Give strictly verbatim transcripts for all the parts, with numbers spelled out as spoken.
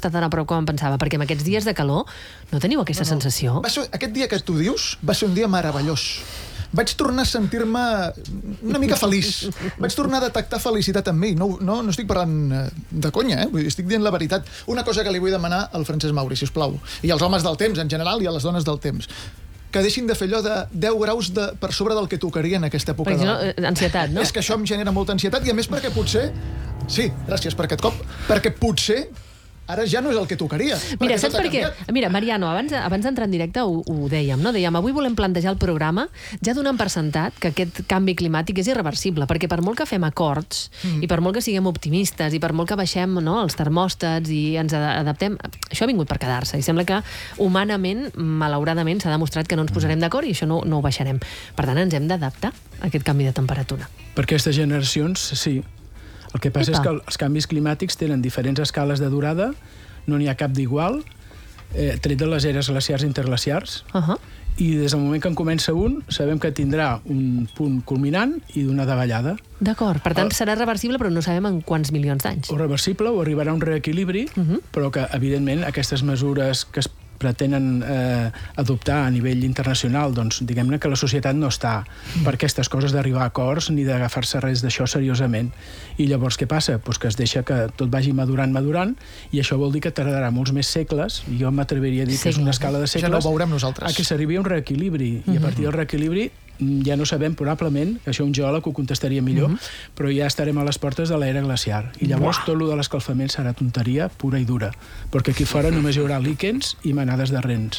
està tan a prop com em pensava, perquè amb aquests dies de calor no teniu aquesta no, no. sensació? Va ser, aquest dia que tu dius va ser un dia meravellós. Vaig tornar a sentir-me una mica feliç. Vaig tornar a detectar felicitat en mi. No, no, no estic parlant de conya, eh? Vull dir, estic dient la veritat. Una cosa que li vull demanar al Francesc Mauri, sisplau, i als homes del temps en general i a les dones del temps, que deixin de fer allò de deu graus de, per sobre del que tocaria en aquesta època. Perquè de... no, ansietat, no? És que això em genera molta ansietat i a més perquè potser... Sí, gràcies per aquest cop. Perquè potser ara ja no és el que tocaria. Mira, saps per què? Mira, Mariano, abans, abans d'entrar en directe ho, ho dèiem, no? Dèiem, avui volem plantejar el programa ja donant per sentat que aquest canvi climàtic és irreversible, perquè per molt que fem acords mm. i per molt que siguem optimistes i per molt que baixem, no, els termòstats i ens adaptem, això ha vingut per quedar-se i sembla que humanament, malauradament, s'ha demostrat que no ens posarem d'acord i això no, no ho baixarem. Per tant, ens hem d'adaptar a aquest canvi de temperatura. Per aquestes generacions, sí. El que passa Epa. és que els canvis climàtics tenen diferents escales de durada, no n'hi ha cap d'igual, eh, tret de les eres glaciars i interglaciars, uh -huh. i des del moment que en comença un, sabem que tindrà un punt culminant i d'una davallada. D'acord, per tant, serà reversible, però no sabem en quants milions d'anys. O reversible, o arribarà a un reequilibri, uh -huh. però que, evidentment, aquestes mesures que es pretenen eh, adoptar a nivell internacional, doncs diguem-ne que la societat no està per aquestes coses d'arribar a acords ni d'agafar-se res d'això seriosament. I llavors què passa? Pues que es deixa que tot vagi madurant, madurant, i això vol dir que tardarà molts més segles, i jo m'atreviria a dir que és una escala de segles, ja no ho veurem nosaltres, a que s'arribi a un reequilibri, i a partir del reequilibri ja no sabem, probablement, això un geòleg ho contestaria millor, uh-huh. però ja estarem a les portes de l'era glaciar. I llavors Uah. tot el de l'escalfament serà tonteria pura i dura, perquè aquí fora només hi haurà líquens i manades de rens.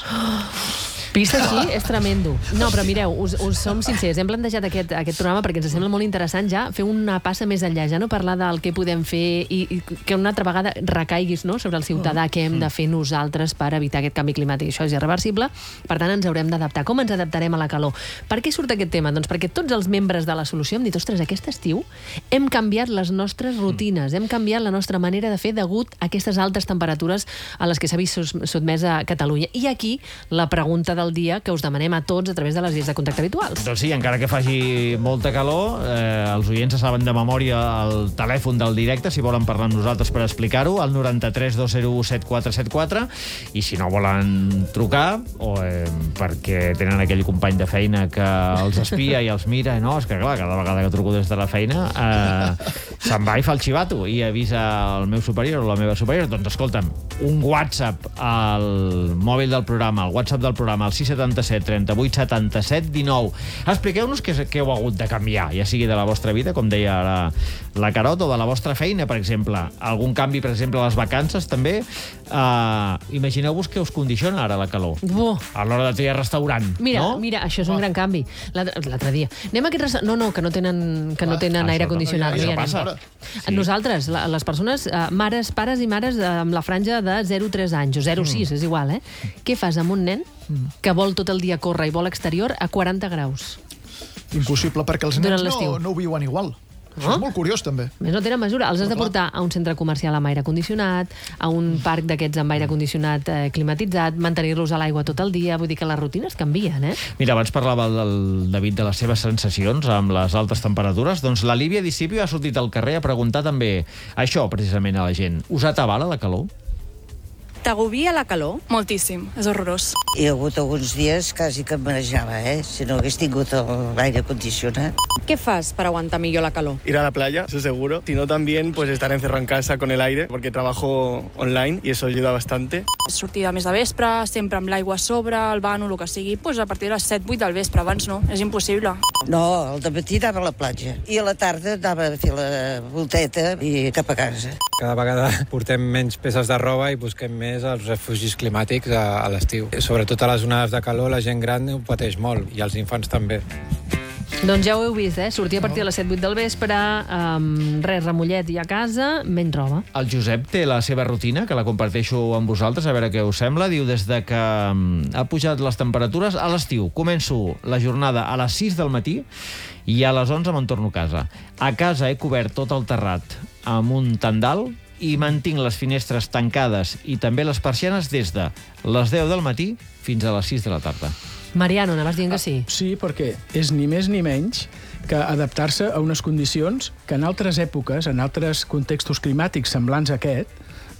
Vist així, és tremendo. No, però mireu, us, us som sincers, hem plantejat aquest, aquest programa perquè ens sembla molt interessant ja fer una passa més enllà, ja no parlar del que podem fer i, i que una altra vegada recaiguis, no?, sobre el ciutadà, què hem de fer nosaltres per evitar aquest canvi climàtic. Això és irreversible, per tant ens haurem d'adaptar. Com ens adaptarem a la calor? Per què surt aquest tema? Doncs perquè tots els membres de la solució hem dit, ostres, aquest estiu hem canviat les nostres rutines, hem canviat la nostra manera de fer degut a aquestes altes temperatures a les que s'ha vist sotmesa a Catalunya. I aquí la pregunta del dia que us demanem a tots a través de les vies de contacte habituals. Doncs sí, encara que faci molta calor, eh, els oients saben de memòria el telèfon del directe, si volen parlar amb nosaltres per explicar-ho, el noranta-tres dos zero u set quatre set quatre, i si no volen trucar, o eh, perquè tenen aquell company de feina que els espia i els mira, no, és que clar, cada vegada que truco des de la feina eh, se'n va i fa el xivato i avisa el meu superior o la meva superior. Doncs escolta'm, un WhatsApp al mòbil del programa, el WhatsApp del programa, el sis setanta set trenta vuit setanta set dinou. Expliqueu-nos què, què heu hagut de canviar, ja sigui de la vostra vida, com deia ara la Carot, o de la vostra feina, per exemple. Algun canvi, per exemple, a les vacances, també. Uh, Imagineu-vos que us condiciona ara la calor. Oh. A l'hora de triar restaurant, mira, no? Mira, això és un oh. gran canvi. L'altre dia. Anem a aquest restaurant... No, no, que no tenen, que no tenen ah, aire condicionat. No, no, això passa. Sí. Nosaltres, la, les persones, uh, mares, pares i mares uh, amb la franja de zero a tres anys, o zero a sis, mm. és igual, eh? Què fas amb un nen que vol tot el dia córrer i vol exterior a quaranta graus? Impossible, perquè els nens no, no ho viuen igual. Això és molt curiós, també. Més no tenen mesura. Els has de portar a un centre comercial amb aire condicionat, a un parc d'aquests amb aire condicionat eh, climatitzat, mantenir-los a l'aigua tot el dia. Vull dir que les rutines canvien, eh? Mira, abans parlava el David de les seves sensacions amb les altes temperatures. Doncs la Lívia Discipio ha sortit al carrer a preguntar també això, precisament, a la gent. Us atabala la calor? T'agobia la calor? Moltíssim, és horrorós. Hi ha hagut alguns dies quasi que em marejava, eh? Si no hagués tingut l'aire condicionat. ¿Qué fas para aguantar millor la calor? Ir a la playa, eso seguro. Si no, también pues estar encerrado en casa con el aire, porque trabajo online y eso ayuda bastante. Sortida més de vespre, sempre amb l'aigua a sobre, el bano, el que sigui, pues a partir de les set vuit del vespre, abans no, és impossible. No, al dematí anava a la platja i a la tarda anava a fer la volteta i cap a casa. Cada vegada portem menys peces de roba i busquem més els refugis climàtics a, a l'estiu. Sobretot a les onades de calor la gent gran ho pateix molt i els infants també. Doncs ja ho heu vist, eh? Sortir a partir de les set vuit del vespre, um, res, remollet i a casa, menys roba. El Josep té la seva rutina, que la comparteixo amb vosaltres, a veure què us sembla. Diu, des de que um, ha pujat les temperatures, a l'estiu començo la jornada a les sis del matí i a les onze me'n torno a casa. A casa he cobert tot el terrat amb un tendal i mantinc les finestres tancades i també les persianes des de les deu del matí fins a les sis de la tarda. Mariano, anaves dient que sí? Sí, perquè és ni més ni menys que adaptar-se a unes condicions que en altres èpoques, en altres contextos climàtics semblants a aquest,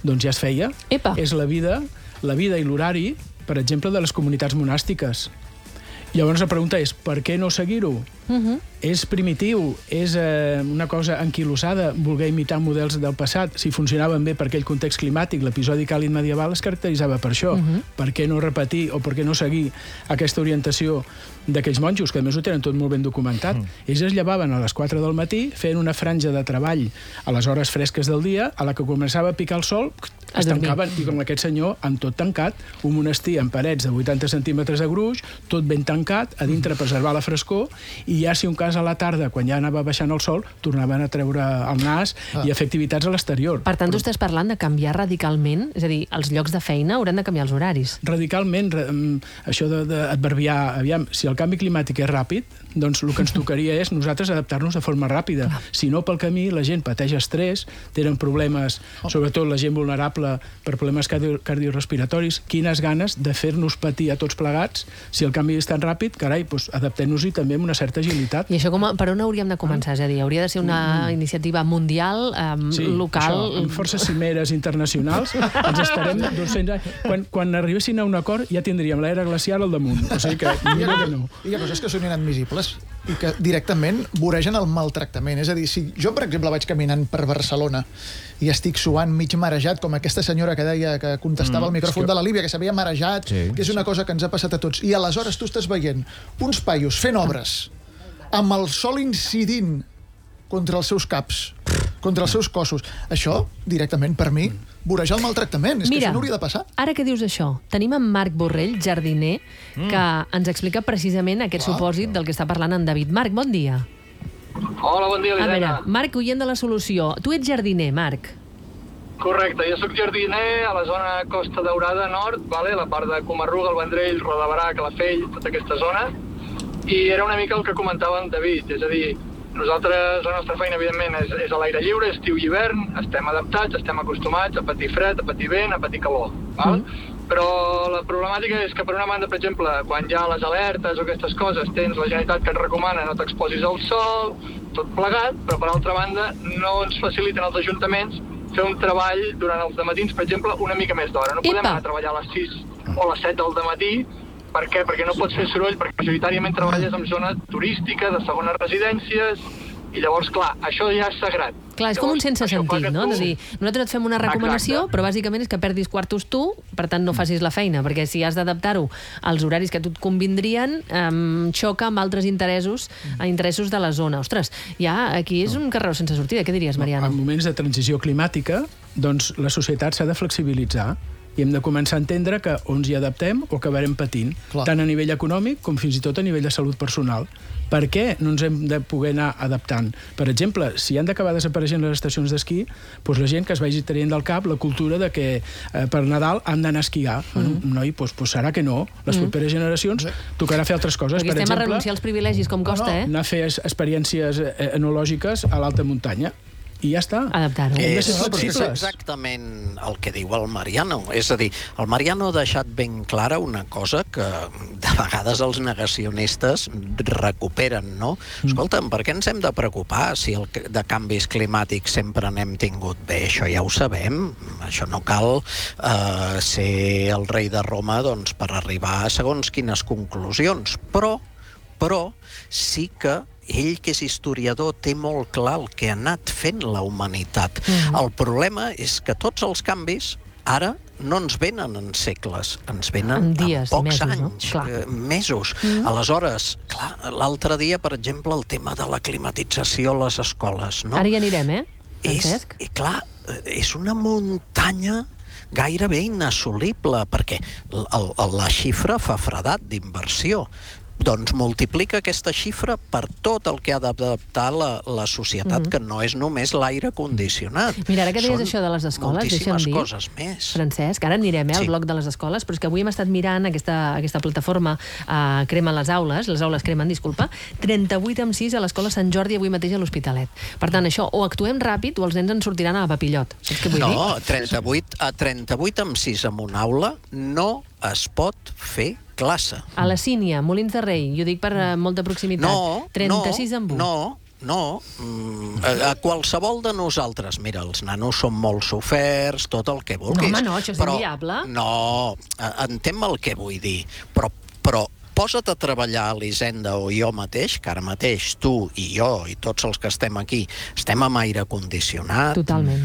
doncs ja es feia. Epa. És la vida, la vida i l'horari, per exemple, de les comunitats monàstiques. Llavors la pregunta és, per què no seguir-ho? Uh-huh. És primitiu, és eh, una cosa anquilosada voler imitar models del passat. Si funcionaven bé per aquell context climàtic, l'episodi càlid medieval es caracteritzava per això. Uh-huh. Per què no repetir o per què no seguir aquesta orientació d'aquells monjos, que a més ho tenen tot molt ben documentat? Uh-huh. Ells es llevaven a les quatre del matí, feien una franja de treball a les hores fresques del dia, a la que començava a picar el sol, es tancaven, i com aquest senyor, amb tot tancat, un monestir amb parets de vuitanta centímetres de gruix, tot ben tancat, a dintre preservar la frescor, i ja si un cas a la tarda, quan ja anava baixant el sol, tornaven a treure el nas ah. i a fer activitats a l'exterior. Per tant, tu estàs parlant de canviar radicalment, és a dir, els llocs de feina hauran de canviar els horaris. Radicalment, això d'adverbiar, aviam, si el canvi climàtic és ràpid, doncs el que ens tocaria és nosaltres adaptar-nos de forma ràpida. Clar. Si no, pel camí, la gent pateix estrès, tenen problemes, sobretot la gent vulnerable per problemes cardio cardiorespiratoris. Quines ganes de fer-nos patir a tots plegats. Si el canvi és tan ràpid, carai, doncs adaptem-nos-hi també amb una certa agilitat. I això com a, per on hauríem de començar? És a dir, hauria de ser una mm. iniciativa mundial, um, sí, local... Això, amb forces cimeres internacionals ens estarem dos-cents anys... Quan, quan arribessin a un acord ja tindríem l'era glacial al damunt. O sigui que millor que no. Hi ha coses que són inadmissibles i que directament voregen el maltractament. És a dir, si jo, per exemple, vaig caminant per Barcelona i estic suant mig marejat, com aquesta senyora que deia que contestava mm, al micròfon que... de la Líbia, que s'havia marejat, sí, que és una cosa que ens ha passat a tots, i aleshores tu estàs veient uns paios fent obres amb el sol incidint contra els seus caps, contra els seus cossos. Això, directament, per mi, vorejar el maltractament. És Mira, que això no hauria de passar. Ara que dius això, tenim en Marc Borrell, jardiner, mm. que ens explica precisament aquest ah, supòsit del que està parlant en David. Marc, bon dia. Hola, bon dia, Elisenda. A veure, Marc, oient de la solució. Tu ets jardiner, Marc. Correcte, jo soc jardiner a la zona Costa Daurada Nord, vale? La part de Comarruga, el Vendrell, Rodabarà, Calafell, tota aquesta zona. I era una mica el que comentava en David, és a dir, nosaltres, la nostra feina, evidentment, és, és a l'aire lliure, estiu i hivern, estem adaptats, estem acostumats a patir fred, a patir vent, a patir calor, val? Mm. Però la problemàtica és que, per una banda, per exemple, quan hi ha les alertes o aquestes coses, tens la Generalitat que et recomana no t'exposis al sol, tot plegat, però, per altra banda, no ens faciliten els ajuntaments fer un treball durant els dematins, per exemple, una mica més d'hora. No podem anar a treballar a les sis o a les set del dematí. Per què? Perquè no pots fer soroll, perquè majoritàriament treballes en zona turística, de segones residències, i llavors, clar, això ja és sagrat. Clar, és llavors, com un sense sentit, no? Tu... De dir, nosaltres et fem una recomanació, Exacte. Però bàsicament és que perdis quartos tu, per tant no facis la feina, perquè si has d'adaptar-ho als horaris que a tu et convindrien, um, xoca amb altres interessos, a interessos de la zona. Ostres, ja aquí és un carreró sense sortida. Què diries, Mariano? En moments de transició climàtica, doncs la societat s'ha de flexibilitzar i hem de començar a entendre que o ens hi adaptem o acabarem patint, Clar. tant a nivell econòmic com fins i tot a nivell de salut personal. Per què no ens hem de poder anar adaptant? Per exemple, si han d'acabar desapareixent les estacions d'esquí, doncs la gent que es vagi traient del cap la cultura de que eh, per Nadal han d'anar a esquiar. Mm. Bueno, noi, doncs, doncs serà que no. Les mm. properes generacions tocarà fer altres coses. Perquè per estem exemple, a renunciar als privilegis, com costa, no, no, eh? Anar a fer experiències enològiques a l'alta muntanya. I ja està. Adaptar-ho. És, és exactament el que diu el Mariano. És a dir, el Mariano ha deixat ben clara una cosa que de vegades els negacionistes recuperen, no? Mm. Escolta'm, per què ens hem de preocupar si el de canvis climàtics sempre n'hem tingut bé? Això ja ho sabem. Això no cal eh, ser el rei de Roma, doncs, per arribar a segons quines conclusions. Però, però sí que ell, que és historiador, té molt clar el que ha anat fent la humanitat. Mm-hmm. El problema és que tots els canvis ara no ens venen en segles, ens venen en, dies, en pocs mesos, anys, no? eh, mesos. Mm-hmm. Aleshores, clar, l'altre dia, per exemple, el tema de la climatització a les escoles, no? Ara hi anirem, eh, Francesc? És, i clar, és una muntanya gairebé inassolible, perquè el, el, la xifra fa fredat d'inversió. Doncs multiplica aquesta xifra per tot el que ha d'adaptar la, la societat, mm-hmm. que no és només l'aire condicionat. Mira, ara que deies això de les escoles, deixa'm dir, coses més. Francesc, ara anirem eh, al sí. bloc de les escoles, però és que avui hem estat mirant aquesta, aquesta plataforma uh, Crema les aules, les aules cremen, disculpa, trenta-vuit amb sis a l'escola Sant Jordi avui mateix a l'Hospitalet. Per tant, això, o actuem ràpid o els nens ens sortiran a la papillot. Saps què vull no, dir? No, trenta-vuit, a trenta-vuit amb sis en una aula no es pot fer classe. A la Sínia, Molins de Rei, i ho dic per uh, molta proximitat. No, trenta-sis amb un. No, no. A, a qualsevol de nosaltres, mira, els nanos són molt soferts, tot el que vulguis. No, home, no, això és però, inviable. No, entenc el que vull dir, però, però posa't a treballar a l'Hisenda o jo mateix, que ara mateix tu i jo i tots els que estem aquí estem amb aire condicionat. Totalment.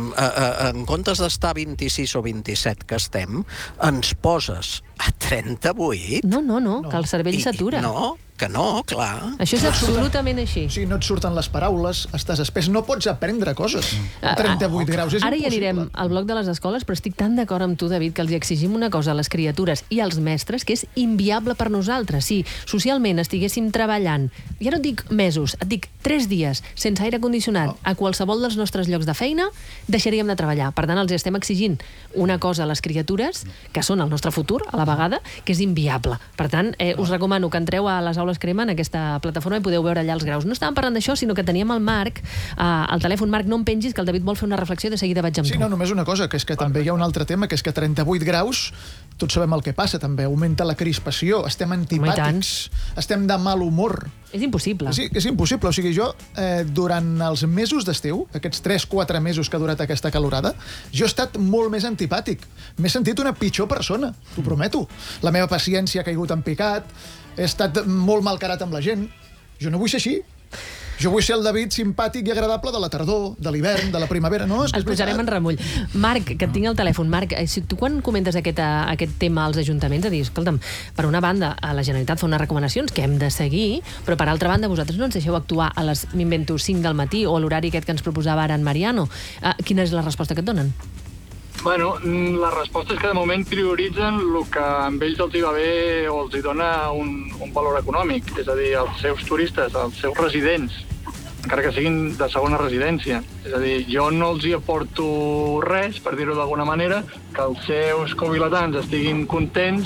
En comptes d'estar a vint-i-sis o vint-i-set que estem, ens poses a trenta-vuit. No, no, no, que el cervell s'atura. No, que no, clar. Això és absolutament així. Sí, no et surten les paraules, estàs espès, no pots aprendre coses. A trenta-vuit graus, és Ara impossible. ja anirem al bloc de les escoles, però estic tan d'acord amb tu, David, que els exigim una cosa a les criatures i als mestres que és inviable per nosaltres. Si socialment estiguéssim treballant, ja no et dic mesos, et dic tres dies sense aire condicionat a qualsevol dels nostres llocs de feina, deixaríem de treballar. Per tant, els estem exigint una cosa a les criatures, que són el nostre futur, a la vegada, que és inviable. Per tant, eh, us recomano que entreu a les aules Crema, en aquesta plataforma, i podeu veure allà els graus. No estàvem parlant d'això, sinó que teníem el Marc, eh, al telèfon. Marc, no em pengis, que el David vol fer una reflexió i de seguida vaig amb Sí, tu. no, només una cosa, que és que també hi ha un altre tema, que és que trenta-vuit graus, tots sabem el que passa, també augmenta la crispació, estem antipàtics, estem de mal humor. És impossible. Sí, és impossible. O sigui, jo, eh, durant els mesos d'estiu, aquests tres quatre mesos que ha durat aquesta calorada, jo he estat molt més antipàtic. M'he sentit una pitjor persona, t'ho prometo. La meva paciència ha caigut en picat, he estat molt malcarat amb la gent. Jo no vull ser així. Jo vull ser el David simpàtic i agradable de la tardor, de l'hivern, de la primavera. No, és que El posarem en remull. Marc, que et tinc al telèfon. Marc, si tu quan comentes aquest, aquest tema als ajuntaments, a dir, escolta'm, per una banda, la Generalitat fa unes recomanacions que hem de seguir, però per altra banda, vosaltres no ens deixeu actuar a les, m'invento, cinc del matí o a l'horari aquest que ens proposava ara en Mariano. Uh, quina és la resposta que et donen? Bueno, la resposta és que de moment prioritzen el que amb ells els hi va bé o els hi dona un, un valor econòmic, és a dir, els seus turistes, els seus residents, encara que siguin de segona residència. És a dir, jo no els hi aporto res, per dir-ho d'alguna manera, que els seus covilatans estiguin contents,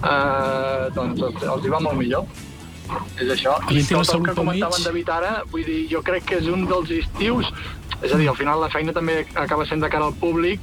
eh, doncs els, els hi va molt millor. És això. I tot el que comentaven David ara, vull dir, jo crec que és un dels estius, és a dir, al final la feina també acaba sent de cara al públic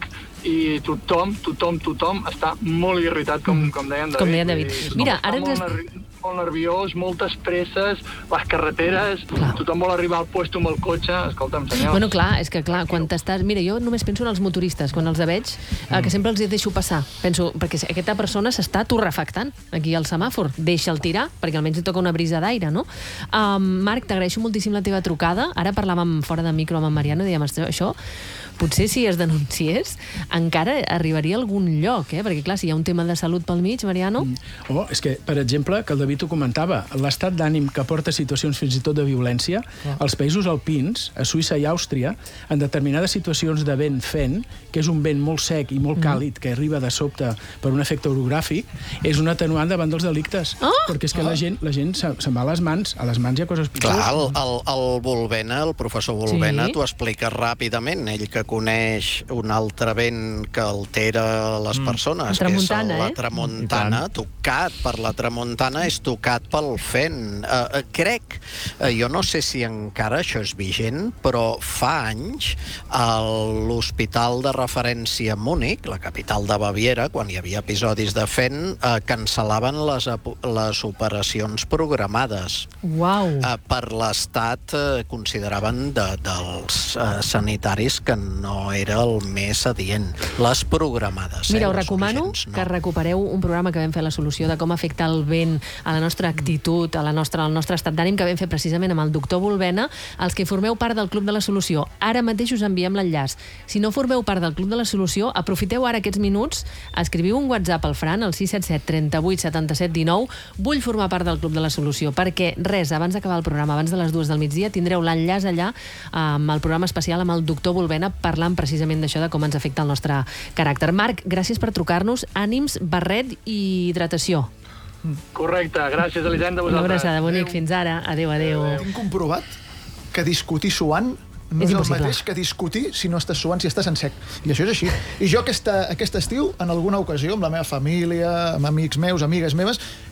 i tothom, tothom, tothom està molt irritat, com, com deia en David. Com deia en David. Mira, ara ens... Molt, molt nerviós, moltes presses, les carreteres, clar. Tothom vol arribar al puesto amb el cotxe, escolta'm, senyors. Bueno, clar, és que clar, quan t'estàs... Mira, jo només penso en els motoristes, quan els veig, eh, que sempre els deixo passar. Penso, perquè aquesta persona s'està torrefactant aquí al semàfor. Deixa'l tirar, perquè almenys li toca una brisa d'aire, no? Um, Marc, t'agraeixo moltíssim la teva trucada. Ara parlàvem fora de micro amb en Mariano i dèiem, això... Potser si es denunciés encara arribaria a algun lloc, eh? Perquè clar, si hi ha un tema de salut pel mig, Mariano... Mm. Oh, és que, per exemple, que el David ho comentava, l'estat d'ànim que porta situacions fins i tot de violència, oh. als països alpins, a Suïssa i Àustria, en determinades situacions de vent fent, que és un vent molt sec i molt càlid, mm. que arriba de sobte per un efecte orogràfic, és un atenuant davant dels delictes. Oh. Perquè és que oh. la gent, la gent se'n va a les mans, a les mans hi ha coses pitjors. Clar, el, el, el Volvena, el professor Volvena, sí. T'ho explica ràpidament, ell que coneix un altre vent que altera les persones, que és la tramuntana, eh? Tocat per la tramuntana és tocat pel vent. Uh, crec, uh, jo no sé si encara això és vigent, però fa anys a l'hospital de referència a Múnich, la capital de Baviera, quan hi havia episodis de vent, uh, cancel·laven les, les operacions programades. Uau! Uh, per l'estat uh, consideraven de, dels uh, sanitaris que no era el més adient. Les programades. Mira, eh, us recomano urgents, no? que recupereu un programa que vam fer a la Solució de com afecta el vent a la nostra actitud, a la nostra, al nostre estat d'ànim, que vam fer precisament amb el doctor Volvena. Els que formeu part del Club de la Solució, ara mateix us enviem l'enllaç. Si no formeu part del Club de la Solució, aprofiteu ara aquests minuts, escriviu un WhatsApp al Fran, al sis set set, trenta-vuit, setanta-set, dinou. Vull formar part del Club de la Solució, perquè res, abans d'acabar el programa, abans de les dues del migdia, tindreu l'enllaç allà amb el programa especial amb el doctor Volvena, parlant precisament d'això, de com ens afecta el nostre caràcter. Marc, gràcies per trucar-nos. Ànims, barret i hidratació. Correcte, gràcies, Elisenda, a vosaltres. Una abraçada, bonic, fins ara. Adéu, adéu. Hem comprovat que discutir suant no és, és el mateix que discutir si no estàs suant, si estàs en sec. I això és així. I jo aquesta, aquest estiu, en alguna ocasió, amb la meva família, amb amics meus, amigues meves,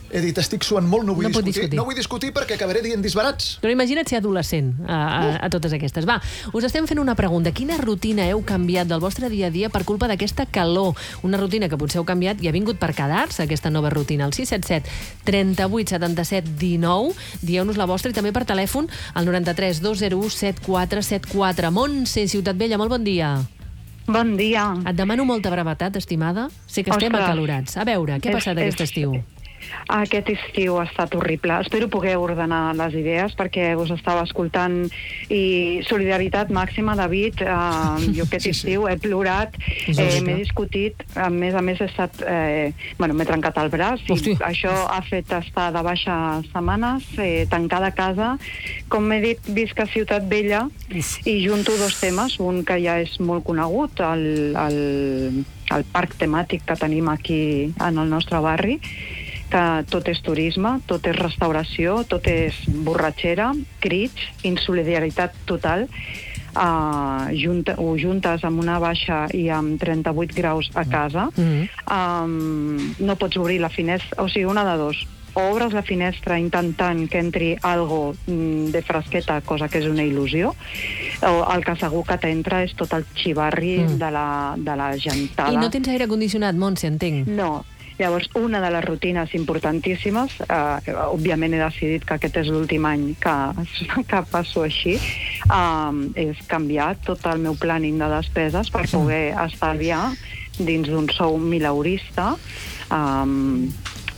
he dit, estic suant molt, no vull No pot discutir. discutir. No vull discutir perquè acabaré dient disbarats. Però imagina't ser adolescent a, a, a totes aquestes. Va, us estem fent una pregunta. Quina rutina heu canviat del vostre dia a dia per culpa d'aquesta calor? Una rutina que potser heu canviat i ha vingut per quedar-se, aquesta nova rutina. El sis set set, trenta-vuit, setanta-set, dinou. Dieu-nos la vostra i també per telèfon al noranta-tres dos zero u set quatre set quatre. Montse, Ciutat Vella, molt bon dia. Bon dia. Et demano molta brevetat, estimada. Sé que estem Ostres. acalorats. A veure, què ha passat És- aquest és- estiu? Aquest estiu ha estat horrible. Espero poder ordenar les idees perquè us estava escoltant i solidaritat màxima, David. Uh, jo aquest sí, estiu sí. he plorat, eh, m'he discutit, a més a més he estat, eh, bueno, m'he trencat el braç i Hosti. això ha fet estar de baixa setmanes, eh, tancada a casa. Com he dit, visc a Ciutat Vella i junto dos temes, un que ja és molt conegut, el, el, el parc temàtic que tenim aquí en el nostre barri, que tot és turisme, tot és restauració, tot és borratxera, crits, insolidaritat total. Uh, junta, ho juntes amb una baixa i amb trenta-vuit graus a casa. Mm-hmm. um, no pots obrir la finestra, o sigui, una de dos. O obres la finestra intentant que entri algo mm, de fresqueta, cosa que és una il·lusió, o el que segur que t'entra és tot el xivarri mm. de, la, de la gentada. I no tens aire condicionat, Montse, entenc. No. Llavors, una de les rutines importantíssimes, eh, òbviament he decidit que aquest és l'últim any que, que passo així, eh, és canviar tot el meu planning de despeses per poder estalviar dins d'un sou mileurista, eh,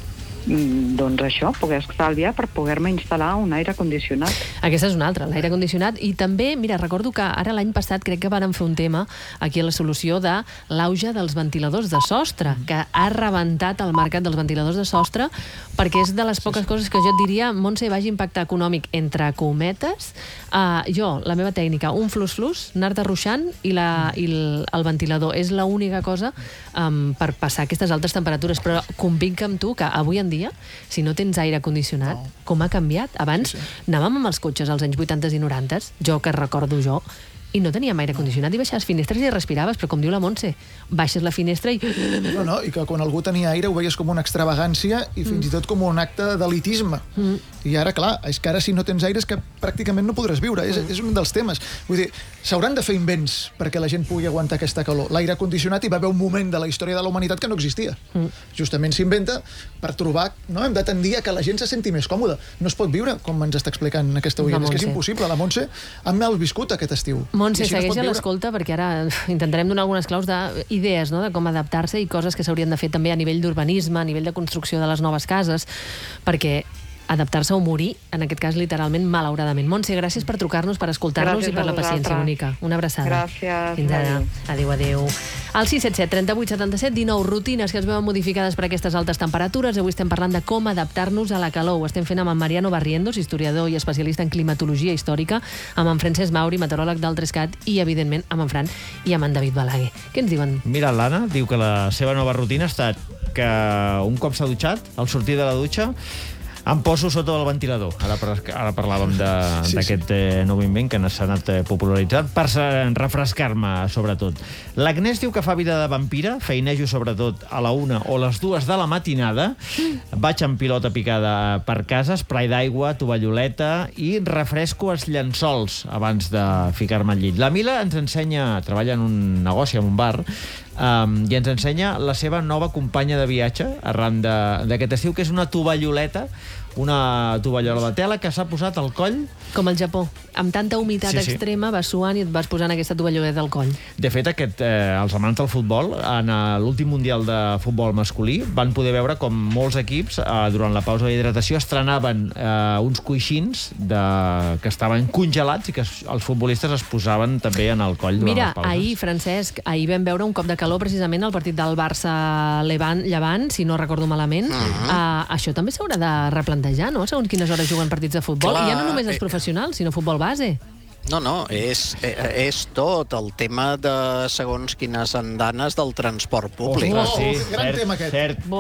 doncs això, poder estalviar per poder-me instal·lar un aire condicionat. Aquesta és una altra, l'aire condicionat. I també, mira, recordo que ara l'any passat crec que vàrem fer un tema aquí a la solució de l'auge dels ventiladors de sostre, que ha rebentat el mercat dels ventiladors de sostre, perquè és de les poques coses que jo et diria, Montse, vagi impacte econòmic entre cometes. Uh, jo, la meva tècnica, un flus-flus, anar-te ruixant i, la, i el, el ventilador. És l'única cosa um, per passar aquestes altes temperatures, però convinc amb tu que avui en dia, si no tens aire condicionat, no. Com ha canviat? Abans sí, sí. anàvem amb els cotxes als anys vuitanta i noranta, jo que recordo jo, i no teníem aire condicionat i baixaves finestres i respiraves, però com diu la Montse, baixes la finestra i... No, no, i que quan algú tenia aire ho veies com una extravagància i fins mm. i tot com un acte d'elitisme. Mm. I ara, clar, és que ara si no tens aire és que pràcticament no podràs viure, és, és un dels temes. Vull dir, s'hauran de fer invents perquè la gent pugui aguantar aquesta calor. L'aire condicionat hi va haver un moment de la història de la humanitat que no existia. Mm. Justament s'inventa per trobar, no? Hem de tendir a que la gent se senti més còmoda. No es pot viure, com ens està explicant aquesta oient. És que és impossible. La Montse ha mal viscut aquest estiu. Montse, segueix a l'escolta, perquè ara intentarem donar algunes claus d'idees, no?, de com adaptar-se i coses que s'haurien de fer també a nivell d'urbanisme, a nivell de construcció de les noves cases, perquè adaptar-se o morir, en aquest cas literalment, malauradament. Montse, gràcies per trucar-nos, per escoltar-nos i per la paciència única. Una abraçada. Gràcies. Fins ara. Adéu, adéu. Al sis set set, trenta-vuit, setanta-set, dinou, rutines que es veuen modificades per aquestes altes temperatures. Avui estem parlant de com adaptar-nos a la calor. Ho estem fent amb en Mariano Barrientos, historiador i especialista en climatologia històrica, amb en Francesc Mauri, meteoròleg del Trescat, i, evidentment, amb en Fran i amb en David Balaguer. Què ens diuen? Mira, l'Anna diu que la seva nova rutina ha estat que un cop s'ha dutxat, al sortir de la dutxa, em poso sota del ventilador. Ara, ara parlàvem d'aquest sí, sí. eh, nou invent que s'ha anat eh, popularitzant per refrescar-me, sobretot. L'Agnès diu que fa vida de vampira, feinejo sobretot a la una o les dues de la matinada, vaig amb pilota picada per casa, spray d'aigua, tovalloleta i refresco els llençols abans de ficar-me al llit. La Mila ens ensenya, treballa en un negoci, en un bar, Um, i ens ensenya la seva nova companya de viatge arran d'aquest estiu, que és una tovalloleta, una tovallola de tela que s'ha posat al coll. Com al Japó. Amb tanta humitat sí, sí. extrema vas suant i et vas posant aquesta tovalloleta al coll. De fet, aquest, eh, els amants del futbol, en l'últim Mundial de Futbol masculí, van poder veure com molts equips, eh, durant la pausa d'hidratació, estrenaven eh, uns coixins de... que estaven congelats i que els futbolistes es posaven també en el coll durant Mira, les pauses. ahir, Francesc, ahir vam veure un cop de calor precisament al partit del Barça-Llevant, si no recordo malament. Uh-huh. uh, això també s'haurà de replantejar, no?, segons quines hores juguen partits de futbol. Clar, i ja no només els eh... professionals, sinó futbol base. No, no, és, és tot el tema de segons quines andanes del transport públic. Oh, sí, gran cert, tema aquest. Cert. Bo.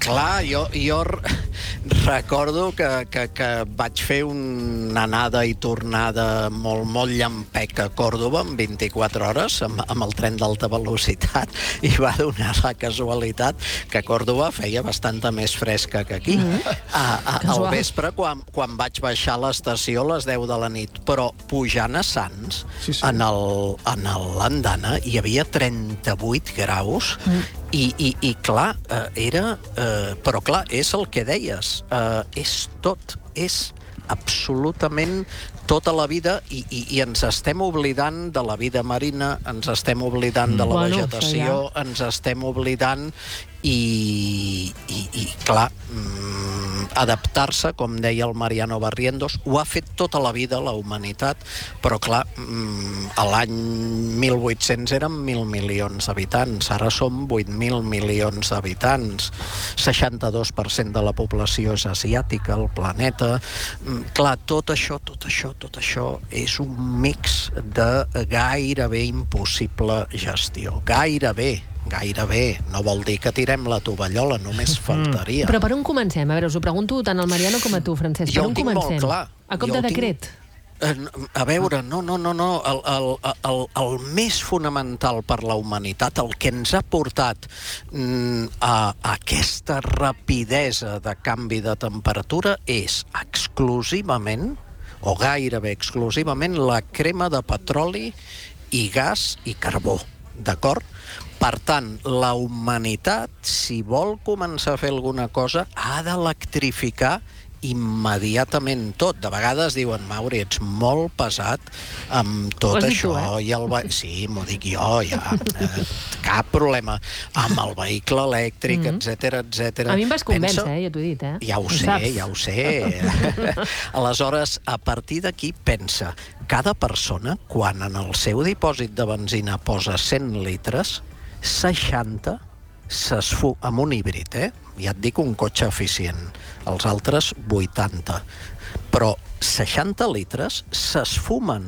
Clar, jo, jo recordo que, que, que vaig fer una anada i tornada molt, molt llampec a Còrdova en vint-i-quatre hores amb, amb el tren d'alta velocitat i va donar la casualitat que Còrdova feia bastanta més fresca que aquí. Mm-hmm. a, a, al vespre, quan, quan vaig baixar a l'estació a les deu de la nit, però pujant a Sants, sí, sí. en l'andana hi havia trenta-vuit graus mm. I, i, i clar, eh, era... Eh, però clar, és el que deies. Eh, és tot. És absolutament tota la vida i, i, i ens estem oblidant de la vida marina, ens estem oblidant de la bueno, vegetació, ja. ens estem oblidant i, i, i clar, mm, adaptar-se, com deia el Mariano Barrientos, ho ha fet tota la vida la humanitat, però clar, mm, a l'any mil vuit-cents eren mil milions d'habitants, ara som vuit mil milions d'habitants, seixanta-dos per cent de la població és asiàtica al planeta. Mm, clar, tot això, tot això, tot això és un mix de gairebé impossible gestió. Gairebé. Gairebé. No vol dir que tirem la tovallola, només faltaria. Mm. Però per on comencem? A veure, us ho pregunto tant al Mariano com a tu, Francesc. Per jo on ho tinc comencem? molt clar. A cop jo de decret? Tinc... A veure, no, no, no, no. El, el, el, el més fonamental per la humanitat, el que ens ha portat mm, a, a aquesta rapidesa de canvi de temperatura és exclusivament, o gairebé exclusivament, la crema de petroli i gas i carbó, d'acord? Per tant, la humanitat, si vol començar a fer alguna cosa, ha d'electrificar immediatament tot. De vegades diuen, Mauri, ets molt pesat amb tot això. Tu, eh? I el ve... Sí, m'ho dic jo, ja. Eh, cap problema. Amb el vehicle elèctric, mm-hmm. etcètera, etcètera. A mi em vas convèncer, Pensa... eh? Ja t'ho he dit, eh? Ja ho, ho sé, saps. ja ho sé. Aleshores, a partir d'aquí, pensa, cada persona, quan en el seu dipòsit de benzina posa cent litres, seixanta s'esfu... amb un híbrid, eh? Ja et dic un cotxe eficient. Els altres, vuitanta. Però seixanta litres s'esfumen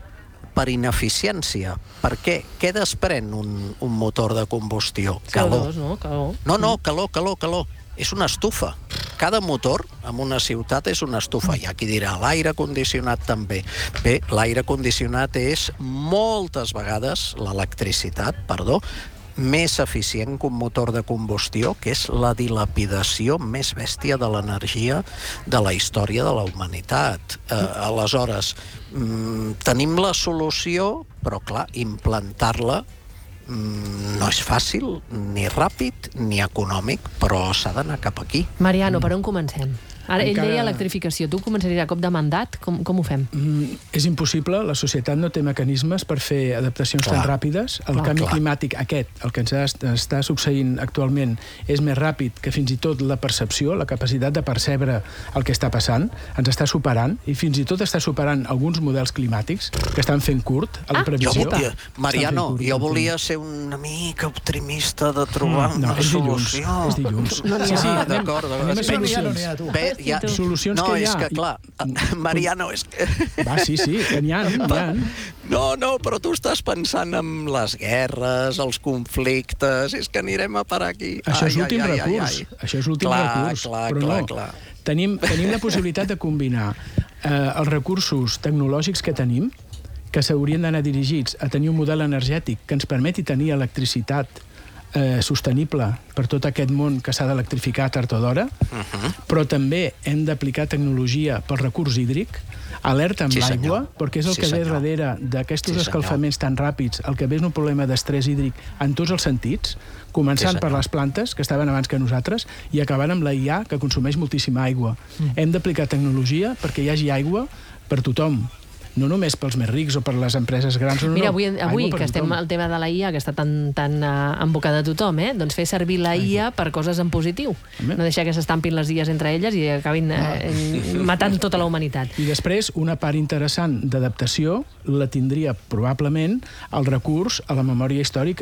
per ineficiència. Per què? Què desprèn un, un motor de combustió? Calor. No, calor. No, no, calor, calor, calor. És una estufa. Cada motor en una ciutat és una estufa. Hi ha qui dirà, l'aire condicionat també. Bé, l'aire condicionat és moltes vegades, l'electricitat, perdó, més eficient que un motor de combustió, que és la dilapidació més bèstia de l'energia de la història de la humanitat. Eh, aleshores, mm, tenim la solució, però clar, implantar-la mm, no és fàcil, ni ràpid, ni econòmic, però s'ha d'anar cap aquí. Mariano, per on comencem? Ara, ell Encara... deia electrificació. Tu començaries a cop de mandat? Com, com ho fem? Mm, és impossible. La societat no té mecanismes per fer adaptacions clar. tan ràpides. El clar, canvi clar. climàtic aquest, el que ens està succeint actualment, és més ràpid que fins i tot la percepció, la capacitat de percebre el que està passant, ens està superant, i fins i tot està superant alguns models climàtics que estan fent curt a la ah, previsió. Jo volia, Mariano, curt, jo volia ser una mica optimista de trobar mm, no, una és solució. Dilluns, és dilluns. No, sí, sí, d'acord. Anem a solucions. Bé, ja, solucions no, que hi ha. No, és que, clar, Mariano, és que... Va, sí, sí, que n'hi ha, n'hi ha. No, no, però tu estàs pensant en les guerres, els conflictes, és que anirem a parar aquí. Això és l'últim recurs, ai, ai. això és l'últim recurs. Clar, però clar, no, clar. Tenim, tenim la possibilitat de combinar eh, els recursos tecnològics que tenim, que s'haurien d'anar dirigits a tenir un model energètic que ens permeti tenir electricitat Eh, sostenible per tot aquest món que s'ha d'electrificar tard o d'hora, uh-huh. però també hem d'aplicar tecnologia pel recurs hídric, alerta amb sí, l'aigua, perquè és el sí, que ve senyor. darrere d'aquests sí, escalfaments tan ràpids, el que ve és un problema d'estrès hídric en tots els sentits, començant sí, per les plantes, que estaven abans que nosaltres, i acabant amb la I A, que consumeix moltíssima aigua. Mm. Hem d'aplicar tecnologia perquè hi hagi aigua per tothom, no només pels més rics o per les empreses grans. No, Mira, no, avui, avui que estem al tema de la I A, que està tan, tan uh, en boca de tothom, eh? doncs fer servir la I A per coses en positiu. No deixar que s'estampin les I As entre elles i acabin uh, matant tota la humanitat. I després, una part interessant d'adaptació la tindria probablement el recurs a la memòria històrica.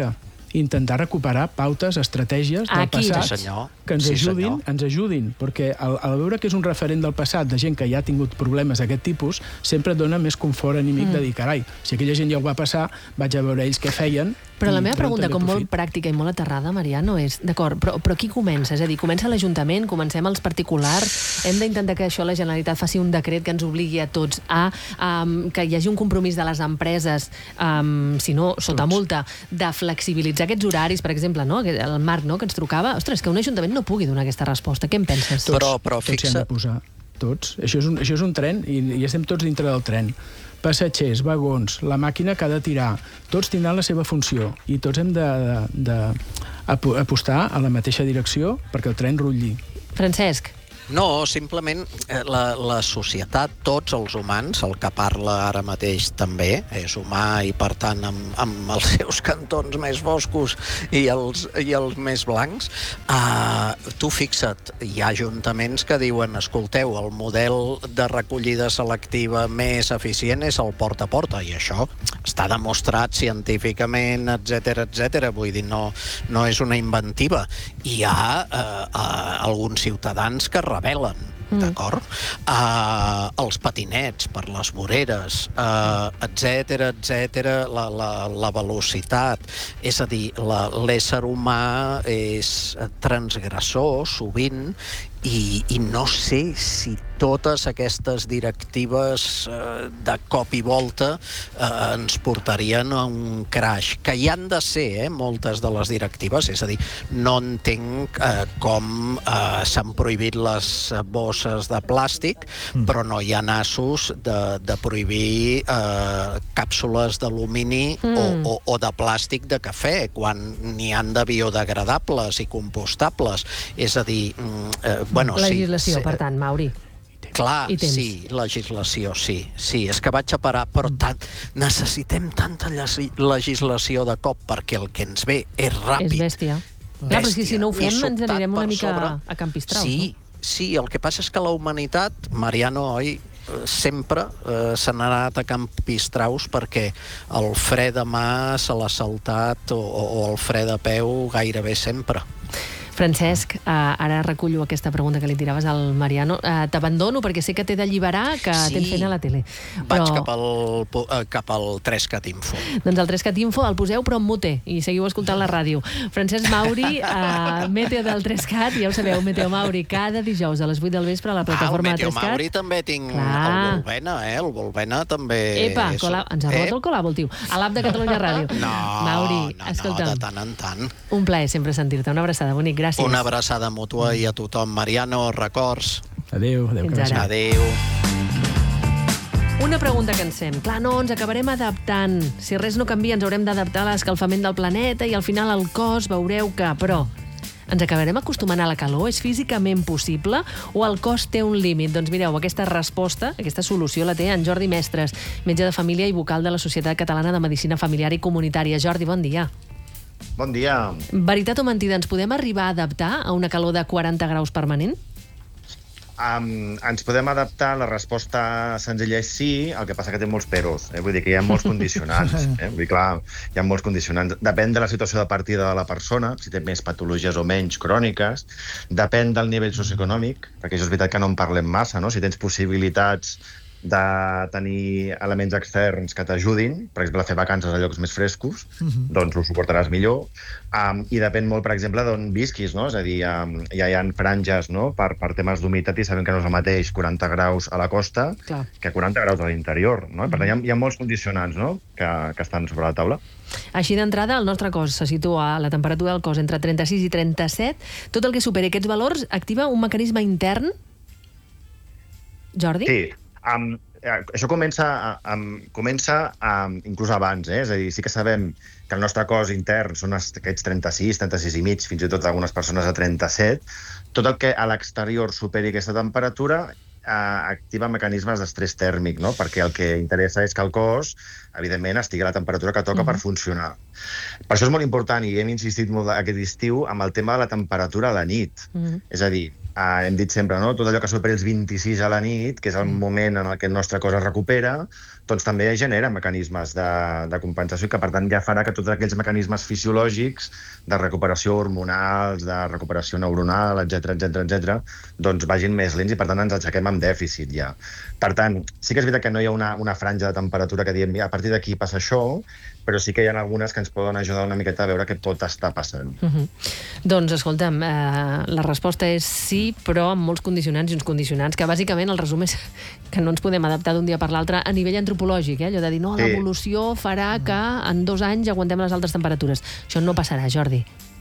intentar recuperar pautes, estratègies del Aquí. passat Sí, senyor. que ens Sí, ajudin, senyor. ens ajudin, perquè al, al veure que és un referent del passat de gent que ja ha tingut problemes d'aquest tipus, sempre et dona més confort anímic mm. de dir, carai, si aquella gent ja ho va passar, vaig a veure ells què feien. Però la i meva treu pregunta, també com molt profit. pràctica i molt aterrada, Mariano, és, d'acord, però, però qui comença? És a dir, comença l'Ajuntament, comencem els particulars, hem d'intentar que això la Generalitat faci un decret que ens obligui a tots a um, que hi hagi un compromís de les empreses, um, si no, sota multa, de flexibilitzar aquests horaris, per exemple, no? El Marc, no?, que ens trucava. Ostres, que un Ajuntament no pugui donar aquesta resposta. Què en penses? Tots, Però- però tots s'hi han fixa- de posar. Tots. Això és un, això és un tren i, i estem tots dintre del tren. Passatgers, vagons, la màquina que ha de tirar, tots tindran la seva funció i tots hem de, de, de apo- apostar a la mateixa direcció perquè el tren rutlli. Francesc. No, simplement eh, la, la societat, tots els humans, el que parla ara mateix també, és humà i per tant amb, amb els seus cantons més foscos i els, i els més blancs. Uh, tu fixa't, hi ha ajuntaments que diuen, escolteu, el model de recollida selectiva més eficient és el porta a porta, i això està demostrat científicament, etcètera, etcètera. Vull dir, no, no és una inventiva. Hi ha uh, uh, alguns ciutadans que rebel·len, mm. d'acord? Uh, els patinets per les voreres, uh, etcètera, etcètera, la, la, la velocitat. És a dir, la, l'ésser humà és transgressor, sovint, i, i no sé si totes aquestes directives eh, de cop i volta eh, ens portarien a un crash, que hi han de ser, eh, moltes de les directives. És a dir, no entenc eh, com eh, s'han prohibit les bosses de plàstic, mm. però no hi ha nassos de, de prohibir eh, càpsules d'alumini mm. o, o, o de plàstic de cafè, quan n'hi han de biodegradables i compostables. És a dir, eh, bueno, legislació, sí, per tant, Mauri. Clar, sí, legislació, sí. Sí, és que vaig a parar, però tant, necessitem tanta legislació de cop perquè el que ens ve és ràpid. És bèstia. bèstia. Clar, però si, si no ho fem ens anirem una mica sobre... a Campistrau. Sí, no? sí, el que passa és que la humanitat, Mariano, oi, sempre eh, se n'ha anat a Campistraus perquè el fre de mà se l'ha saltat o, o el fre de peu gairebé sempre. Francesc, uh, ara recullo aquesta pregunta que li tiraves al Mariano. Uh, T'abandono perquè sé que t'he d'alliberar, que sí, tens feina a la tele. Vaig però... cap, al, cap al tres cat info. Doncs el tres cat info el poseu però en mute i seguiu escoltant la ràdio. Francesc Mauri, uh, Meteo del tres cat, ja ho sabeu, Meteo Mauri, cada dijous a les vuit del vespre a la plataforma ah, de tres cat. Meteo Mauri també tinc Clar. el Volvena, eh? El Volvena també... Epa, és... cola... ens ha robat eh? el colàbol, tio. A l'app de Catalunya Ràdio. No, Mauri, no, escolta'm. no, de tant en tant. Un plaer sempre sentir-te. Una abraçada, bonic. Gràcies. Una abraçada mútua i a tothom. Mariano, records. Adéu, adéu. Fins ara. Adéu. Una pregunta que ens fem. Clar, no, ens acabarem adaptant. Si res no canvia, ens haurem d'adaptar a l'escalfament del planeta i al final el cos veureu que... Però ens acabarem acostumant a la calor? És físicament possible? O el cos té un límit? Doncs mireu, aquesta resposta, aquesta solució la té en Jordi Mestres, metge de família i vocal de la Societat Catalana de Medicina Familiar i Comunitària. Jordi, bon dia. Bon dia. Veritat o mentida, ens podem arribar a adaptar a una calor de quaranta graus permanent? Um, ens podem adaptar, la resposta senzilla és sí, el que passa que té molts peros, eh? Vull dir que hi ha molts condicionants. Eh? Vull dir, clar, hi ha molts condicionants. Depèn de la situació de partida de la persona, si té més patologies o menys cròniques, depèn del nivell socioeconòmic, perquè això és veritat que no en parlem massa, no? Si tens possibilitats de tenir elements externs que t'ajudin, per exemple, a fer vacances a llocs més frescos, uh-huh. doncs ho suportaràs millor. Um, I depèn molt, per exemple, d'on visquis, no? És a dir, um, ja hi ha franges, no? per, per temes d'humitat i sabem que no és el mateix quaranta graus a la costa Clar. que quaranta graus a l'interior. No? Per tant, hi ha, hi ha molts condicionants, no? que, que estan sobre la taula. Així d'entrada, el nostre cos se situa a la temperatura del cos entre trenta-sis i trenta-set. Tot el que superi aquests valors activa un mecanisme intern? Jordi? Sí. Um, això comença, um, comença um, inclús abans, eh? És a dir, sí que sabem que el nostre cos intern són aquests trenta-sis, trenta-sis i mig, fins i tot algunes persones a trenta-set. Tot el que a l'exterior superi aquesta temperatura uh, activa mecanismes d'estrès tèrmic, no? Perquè el que interessa és que el cos, evidentment, estigui a la temperatura que toca mm-hmm. per funcionar. Per això és molt important, i hem insistit molt aquest estiu, amb el tema de la temperatura a la nit. Mm-hmm. És a dir, Uh, hem dit sempre, no? Tot allò que superi els vint-i-sis a la nit, que és el moment en el que el nostre cos es recupera, doncs també genera mecanismes de, de compensació i que, per tant, ja farà que tots aquells mecanismes fisiològics de recuperació hormonals, de recuperació neuronal, etcètera, etcètera, etcètera, doncs vagin més lents i, per tant, ens aixequem amb dèficit ja. Per tant, sí que és veritat que no hi ha una, una franja de temperatura que diem a partir d'aquí passa això, però sí que hi ha algunes que ens poden ajudar una miqueta a veure què pot estar passant. Uh-huh. Doncs, escolta'm, eh, la resposta és sí, però amb molts condicionants i uns condicionants, que bàsicament el resum és que no ens podem adaptar d'un dia per l'altre a nivell antropològic, eh? Allò de dir, no, l'evolució farà que en dos anys aguantem les altes temperatures. Això no passarà, Jordi.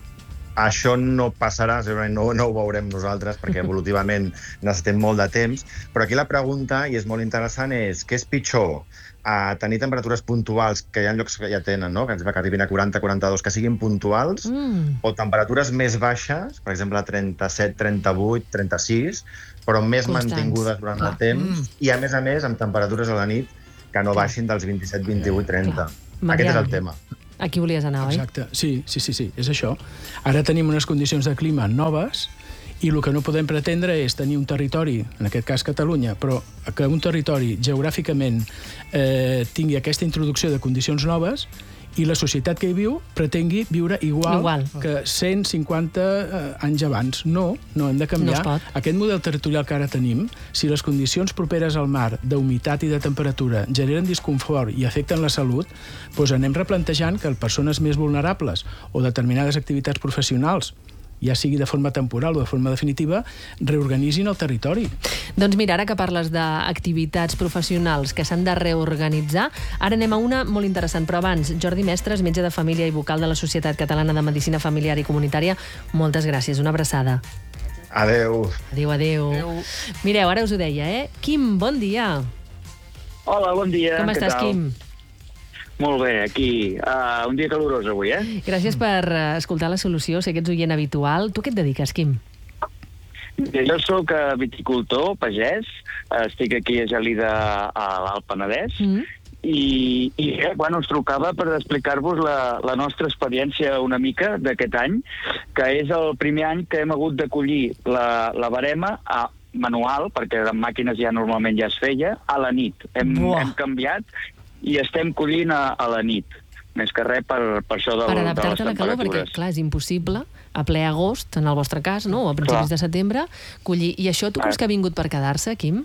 Això no passarà, no, no ho veurem nosaltres, perquè evolutivament necessitem molt de temps, però aquí la pregunta, i és molt interessant, és què és pitjor? A tenir temperatures puntuals, que hi ha llocs que ja tenen, no? que ens va que arribin a quaranta quaranta-dos, que siguin puntuals, mm. o temperatures més baixes, per exemple trenta-set, trenta-vuit, trenta-sis, però més Constants. mantingudes durant Clar. el temps, mm. i a més a més amb temperatures a la nit que no baixin dels vint-i-set, vint-i-vuit, trenta. Aquest és el tema. Aquí volies anar, oi? Exacte, sí, sí, sí, sí, és això. Ara tenim unes condicions de clima noves i el que no podem pretendre és tenir un territori, en aquest cas Catalunya, però que un territori geogràficament eh, tingui aquesta introducció de condicions noves i la societat que hi viu pretengui viure igual, igual. que cent cinquanta eh, anys abans. No, no hem de canviar. No Aquest model territorial que ara tenim, si les condicions properes al mar d'humitat i de temperatura generen disconfort i afecten la salut, doncs anem replantejant que persones més vulnerables o determinades activitats professionals, ja sigui de forma temporal o de forma definitiva, reorganitzin el territori. Doncs mira, ara que parles d'activitats professionals que s'han de reorganitzar, ara anem a una molt interessant, però abans, Jordi Mestres, metge de família i vocal de la Societat Catalana de Medicina Familiar i Comunitària, moltes gràcies, una abraçada. Adéu. Adéu, adéu. adéu. Mireu, ara us ho deia, eh? Quim, bon dia. Hola, bon dia. Com estàs, Quim? Molt bé, aquí. Uh, un dia calorós avui, eh? Gràcies per uh, escoltar La Solució, sé que ets oient habitual. Tu què et dediques, Quim? Jo soc viticultor, pagès, estic aquí a Gelida, a l'Alt Penedès, mm. i, i eh, bueno, us trucava per explicar-vos la, la nostra experiència una mica d'aquest any, que és el primer any que hem hagut d'acollir la, la barema a manual, perquè amb màquines ja normalment ja es feia, a la nit. Hem, hem canviat i estem collint a, a la nit. Més que res per, per això de, per de les adaptar-te a la calor, perquè, clar, és impossible a ple agost, en el vostre cas, no? O a principis clar. de setembre, collir. I això tu creus que ha vingut per quedar-se, Quim?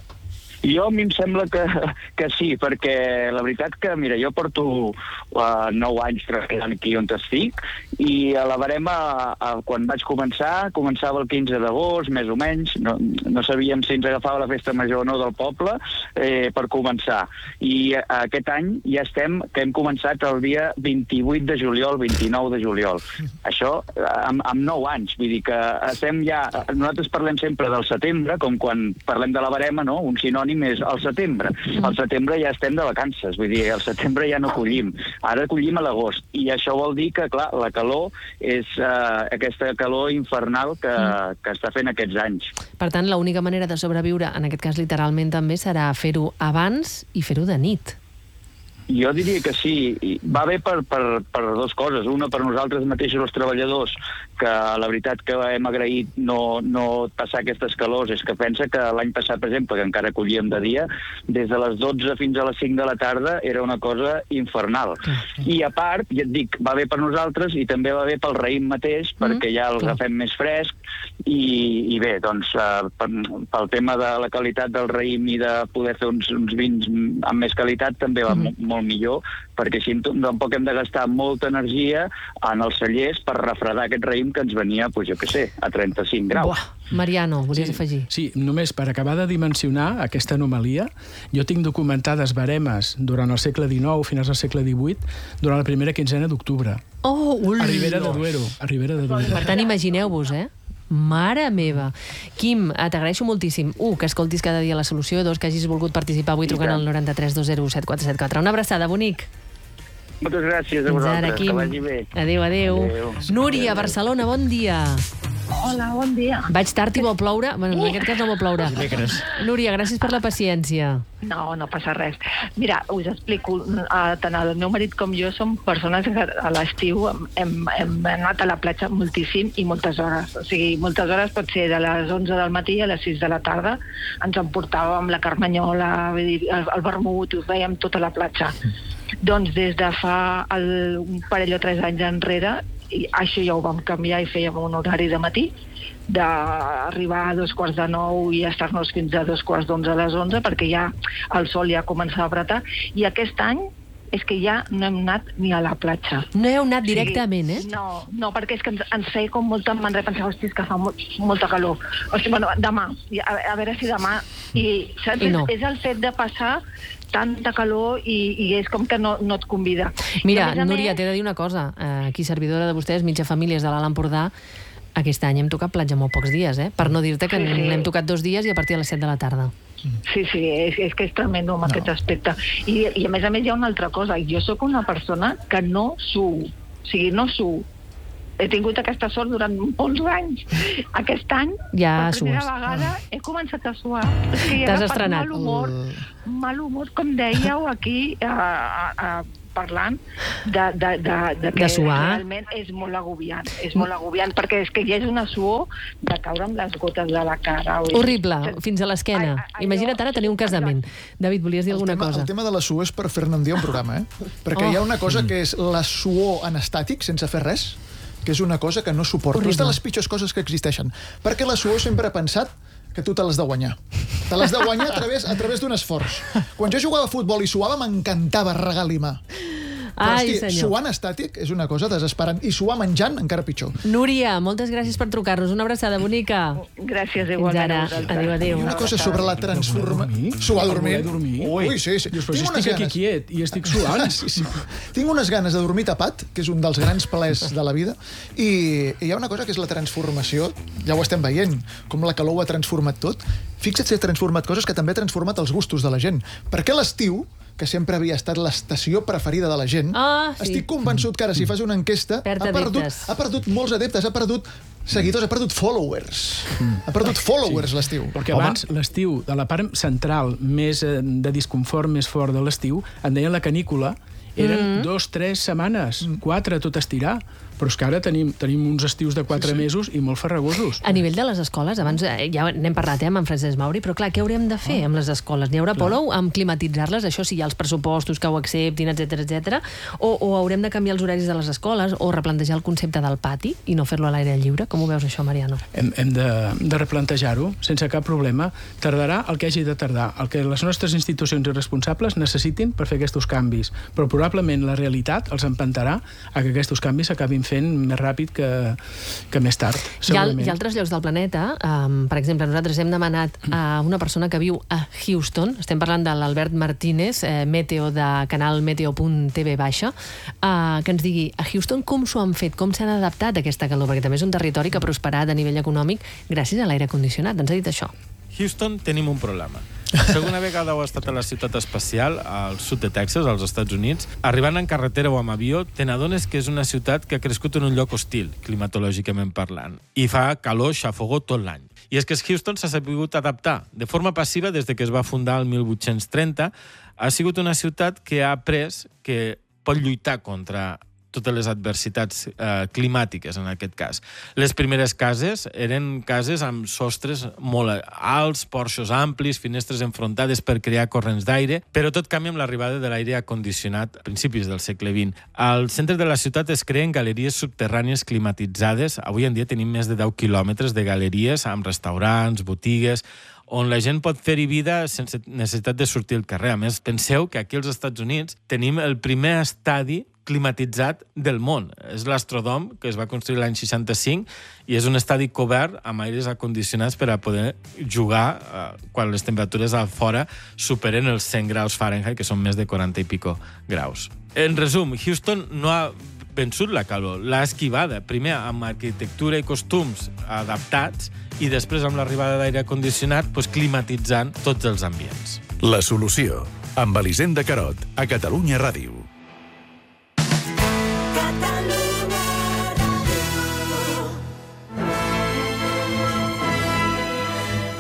Jo a mi em sembla que, que sí, perquè la veritat que, mira, jo porto uh, nou anys treballant aquí on estic, i a la barema, uh, quan vaig començar, començava el quinze d'agost, més o menys, no, no sabíem si ens agafava la festa major o no del poble, eh, per començar. I uh, aquest any ja estem, que hem començat el dia vint-i-vuit de juliol, vint-i-nou de juliol. Això uh, amb, amb nou anys, vull dir que estem ja... Nosaltres parlem sempre del setembre, com quan parlem de la barema, no?, un sinònim és al setembre. Al setembre ja estem de vacances, vull dir, al setembre ja no collim. Ara collim a l'agost. I això vol dir que, clar, la calor és uh, aquesta calor infernal que, que està fent aquests anys. Per tant, l'única manera de sobreviure, en aquest cas literalment també, serà fer-ho abans i fer-ho de nit. Jo diria que sí. Va bé per, per, per dues coses. Una, per nosaltres mateixos, els treballadors, que la veritat que hem agraït no, no passar aquestes calors, és que pensa que l'any passat, per exemple, que encara collíem de dia, des de les dotze fins a les cinc de la tarda era una cosa infernal. I a part, ja et dic, va bé per nosaltres i també va bé pel raïm mateix, perquè ja el agafem més fresc, i, i bé, doncs, uh, pel tema de la qualitat del raïm i de poder fer uns, uns vins amb més qualitat també va molt, molt millor, perquè així tampoc hem de gastar molta energia en els cellers per refredar aquest raïm que ens venia, doncs jo què sé, a trenta-cinc graus. Buah. Mariano, volies sí, afegir? Sí, només per acabar de dimensionar aquesta anomalia, jo tinc documentades baremes durant el segle dinou, finals del segle divuit, durant la primera quinzena d'octubre. Oh, ui! A Ribera de Duero. A Ribera de Duero. Per tant, imagineu-vos, eh? Mare meva. Quim, t'agraeixo moltíssim. Un, que escoltis cada dia La Solució. Dos, que hagis volgut participar avui trucant al noranta-tres dos zero set quatre set quatre. Una abraçada, bonic. Moltes gràcies a vosaltres. Ara, Quim. Que vagi bé. Adéu, adéu. Adéu. Núria, Barcelona, bon dia. Hola, bon dia. Vaig tard i vol ploure? Bueno, en aquest cas no vol ploure. Núria, gràcies per la paciència. No, no passa res. Mira, us explico. Uh, tant el meu marit com jo som persones que a l'estiu hem, hem anat a la platja moltíssim i moltes hores. O sigui, moltes hores pot ser de les onze del matí a les sis de la tarda. Ens emportàvem la carmanyola, el, el vermut, ho fèiem tota la platja. Doncs des de fa el, un parell o tres anys enrere, i això ja ho vam canviar i fèiem un horari de matí, d'arribar a dos quarts de nou i estar-nos fins a dos quarts d'onze a les onze, perquè ja el sol ja començava a apretar, i aquest any és que ja no hem anat ni a la platja. No heu anat directament, eh? No, no, perquè és que ens, ens feia com molta mandra, pensava, hosti, és que fa molt, molta calor. O sigui, bueno, demà, a, a veure si demà... I, saps? I no. És el fet de passar tanta calor i, i és com que no, no et convida. Mira, més Núria, més... t'he de dir una cosa. Aquí, servidora de vostès, mitja famílies de l'Alt Empordà, aquest any hem tocat platja molt pocs dies, eh? Per no dir-te que Sí, sí. n'hem tocat dos dies i a partir de les set de la tarda. Sí, sí, és, és que és tremendo amb no. aquest aspecte. I, I a més a més hi ha una altra cosa. Jo sóc una persona que no suo. O sigui, no suo. He tingut aquesta sort durant molts anys. Aquest any, ja per primera sues. vegada, he començat a suar. És que he T'has agafat estrenat. mal humor, mal humor, com dèieu aquí, a, a, a, parlant de, de, de, de que De suar. realment és molt agobiant. És molt agobiant, perquè és que hi és una suor de caure amb les gotes de la cara. O Horrible, fins a l'esquena. Imagina't ara tenir un casament. David, volies dir alguna tema, cosa? El tema de la suor és per fer-ne un dia un programa, eh? Perquè Oh. hi ha una cosa que és la suor en estàtic, sense fer res, que és una cosa que no suporto. Horrible. És de les pitjors coses que existeixen. Perquè la suor sempre he pensat que tu te l'has de guanyar. Te l'has de guanyar a través, a través d'un esforç. Quan jo jugava a futbol i suava, m'encantava regalimar. Però, Ai, hosti, senyor. suant estàtic és una cosa desesperant. I suar menjant, encara pitjor. Núria, moltes gràcies per trucar-nos. Una abraçada bonica. Gràcies, Fins igualment. ara. a vosaltres. Adéu, adéu. I una cosa sobre la transformació... Suar dormint. dormir? Ui, sí, sí. Dius, però si Tinc unes estic aquí ganes. quiet i estic suant. Sí, sí. Tinc unes ganes de dormir tapat, que és un dels grans plaers de la vida, i hi ha una cosa que és la transformació, ja ho estem veient, com la calor ho ha transformat tot. Fixa't si ha transformat coses que també ha transformat els gustos de la gent. Perquè l'estiu, que sempre havia estat l'estació preferida de la gent, Ah, sí. estic convençut que ara si fas una enquesta Perd ha perdut, adeptes. ha perdut molts adeptes, ha perdut seguidors, ha perdut followers. Ha perdut followers l'estiu. Perquè abans, l'estiu, de la part central més eh, de disconfort més fort de l'estiu, en deien la canícula, eren Mm. dos, tres setmanes, quatre, tot estirar. Però és que ara tenim, tenim uns estius de quatre sí, sí. mesos i molt farragosos. A nivell de les escoles, abans eh, ja n'hem parlat eh, amb en Francesc Mauri, però clar, què haurem de fer amb les escoles? N'hi haurà Polou amb climatitzar-les, això sí, hi ha els pressupostos que ho acceptin, etcètera, etcètera, o, o haurem de canviar els horaris de les escoles o replantejar el concepte del pati i no fer-lo a l'aire lliure? Com ho veus això, Mariano? Hem, hem de, de replantejar-ho sense cap problema. Tardarà el que hagi de tardar, el que les nostres institucions i responsables necessitin per fer aquests canvis. Però probablement la realitat els empantarà a que aquests canvis s'acabin fent més ràpid que, que més tard, Hi ha, segurament. hi ha altres llocs del planeta, um, per exemple, nosaltres hem demanat a una persona que viu a Houston, estem parlant de l'Albert Martínez, eh, meteo de canal meteo punt tv baixa, uh, que ens digui a Houston com s'ho han fet, com s'han adaptat a aquesta calor, perquè també és un territori que ha prosperat a nivell econòmic gràcies a l'aire condicionat. Ens ha dit això. Houston tenim un problema. La segona vegada heu estat a la ciutat espacial, al sud de Texas, als Estats Units. Arribant en carretera o amb avió, te n'adones que és una ciutat que ha crescut en un lloc hostil, climatològicament parlant. I fa calor, xafogó tot l'any. I és que Houston s'ha sabut adaptar de forma passiva des de que es va fundar el mil vuit-cents trenta. Ha sigut una ciutat que ha après que pot lluitar contra totes les adversitats eh, climàtiques, en aquest cas. Les primeres cases eren cases amb sostres molt alts, porxos amplis, finestres enfrontades per crear corrents d'aire, però tot canvia amb l'arribada de l'aire condicionat a principis del segle vint. Al centre de la ciutat es creen galeries subterrànies climatitzades. Avui en dia tenim més de deu quilòmetres de galeries amb restaurants, botigues, on la gent pot fer-hi vida sense necessitat de sortir al carrer. A més, penseu que aquí als Estats Units tenim el primer estadi climatitzat del món. És l'Astrodome, que es va construir l'any seixanta-cinc, i és un estadi cobert amb aires acondicionats per a poder jugar eh, quan les temperatures a fora superen els cent graus Fahrenheit, que són més de quaranta i pico graus. En resum, Houston no ha vençut la calor, l'ha esquivada, primer amb arquitectura i costums adaptats i després amb l'arribada d'aire condicionat doncs, climatitzant tots els ambients. La solució, amb Elisenda Carot, a Catalunya Ràdio.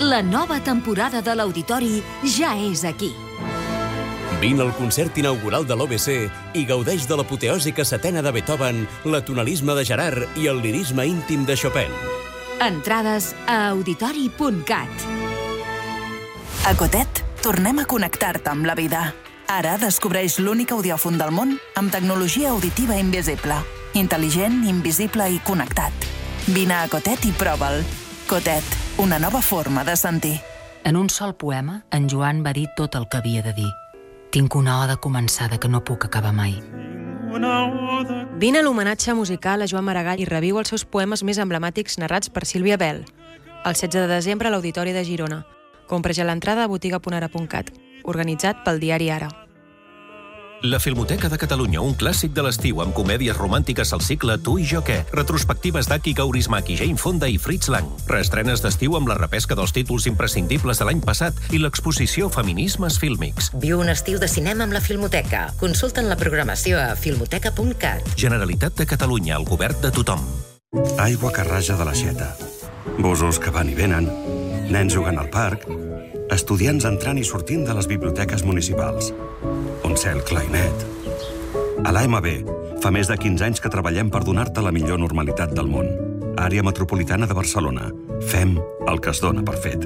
La nova temporada de l'Auditori ja és aquí. Vine al concert inaugural de l'O B C i gaudeix de l'apoteòsica setena de Beethoven, l'atonalisme de Gerard i el lirisme íntim de Chopin. Entrades a auditori punt cat. A Cotet, tornem a connectar-te amb la vida. Ara descobreix l'únic audiòfon del món amb tecnologia auditiva invisible. Intel·ligent, invisible i connectat. Vine a Cotet i prova'l. Cotet, una nova forma de sentir. En un sol poema, en Joan va dir tot el que havia de dir. Tinc una oda començada que no puc acabar mai. Vine a l'homenatge musical a Joan Maragall i reviu els seus poemes més emblemàtics narrats per Sílvia Bel. El setze de desembre a l'Auditori de Girona. Compra ja l'entrada a botiga punt ara punt cat. Organitzat pel diari Ara. La Filmoteca de Catalunya, un clàssic de l'estiu amb comèdies romàntiques al cicle Tu i jo què, retrospectives d'Aki Kaurismäki, Jane Fonda i Fritz Lang, reestrenes d'estiu amb la repesca dels títols imprescindibles de l'any passat i l'exposició Feminismes fílmics. Viu un estiu de cinema amb la Filmoteca. Consulta'n la programació a filmoteca punt cat. Generalitat de Catalunya, el govern de tothom. Aigua que raja de l'aixeta, busos que van i venen, nens jugant al parc, estudiants entrant i sortint de les biblioteques municipals. Un cel clar i net. A l'A M B fa més de quinze anys que treballem per donar-te la millor normalitat del món. Àrea metropolitana de Barcelona. Fem el que es dona per fet.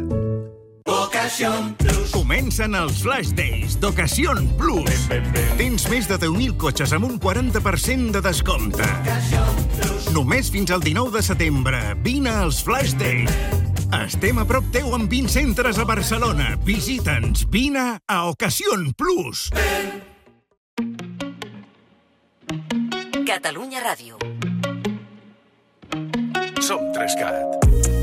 Comencen els Flash Days d'Occasion Plus. Tens més de deu mil cotxes amb un quaranta per cent de descompte. Només fins al dinou de setembre. Vine als Flash Days. Estem a prop teu amb vint centres a Barcelona. Visita'ns. Vine a Occasion Plus. Catalunya Ràdio. Som tres cat.